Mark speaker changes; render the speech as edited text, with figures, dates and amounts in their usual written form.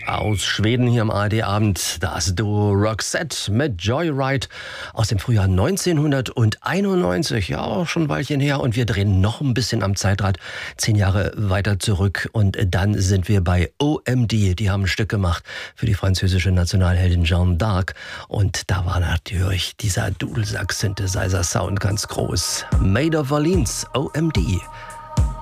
Speaker 1: Aus Schweden hier im ARD-Abend, das Duo Roxette mit Joyride aus dem Frühjahr 1991. Ja, auch schon ein Weilchen her. Und wir drehen noch ein bisschen am Zeitrad, 10 Jahre weiter zurück. Und dann sind wir bei OMD. Die haben ein Stück gemacht für die französische Nationalheldin Jeanne d'Arc. Und da war natürlich dieser Dudelsack-Synthesizer-Sound ganz groß. Made of Orleans, OMD.